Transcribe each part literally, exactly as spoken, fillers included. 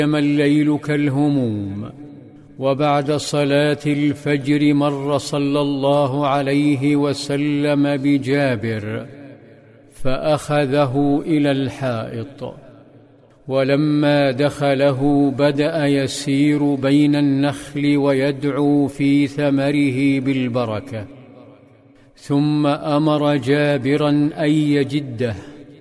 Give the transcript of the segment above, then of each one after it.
الليل كالهموم. وبعد صلاة الفجر مر صلى الله عليه وسلم بجابر فأخذه إلى الحائط، ولما دخله بدأ يسير بين النخل ويدعو في ثمره بالبركة، ثم أمر جابرا أن يجده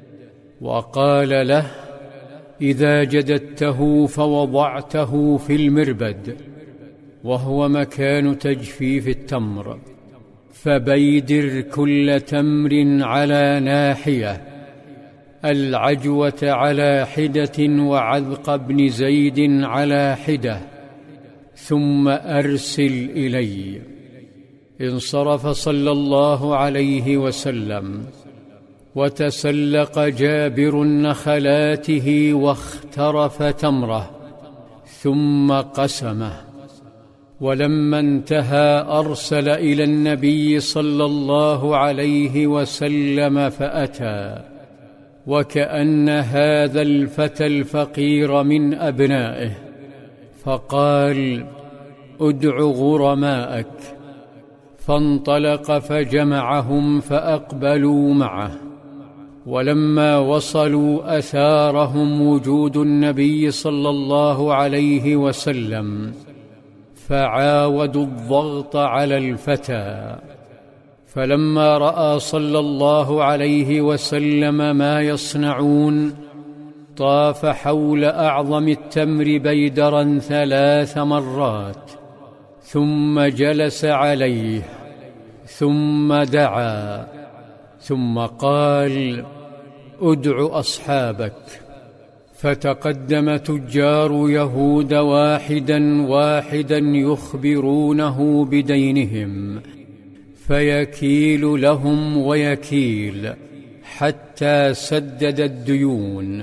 وقال له: إذا جددته فوضعته في المربد، وهو مكان تجفيف التمر، فبيدر كل تمر على ناحية، العجوة على حدة وعذق بن زيد على حدة، ثم أرسل إلي. انصرف صلى الله عليه وسلم، وتسلق جابر نخلاته واخترف تمره ثم قسمه. ولما انتهى أرسل إلى النبي صلى الله عليه وسلم فأتى، وكأن هذا الفتى الفقير من أبنائه، فقال: ادع غرماءك. فانطلق فجمعهم فأقبلوا معه، ولما وصلوا أثارهم وجود النبي صلى الله عليه وسلم، فعاودوا الضغط على الفتى. فلما رأى صلى الله عليه وسلم ما يصنعون، طاف حول أعظم التمر بيدرا ثلاث مرات، ثم جلس عليه، ثم دعا، ثم قال: ادع أصحابك. فتقدم تجار يهود واحدا واحدا يخبرونه بدينهم، فيكيل لهم ويكيل حتى سدد الديون.